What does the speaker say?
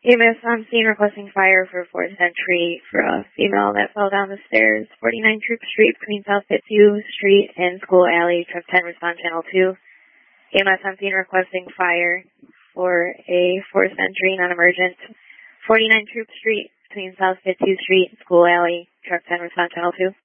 EMS on scene requesting fire for 4th Century for a female that fell down the stairs, 49 Troop Street between South Fitzhugh Street and School Alley, truck 10, respond channel 2. EMS on scene requesting fire for a 4th Century non-emergent, 49 Troop Street between South Fitzhugh Street and School Alley, truck 10, respond channel 2.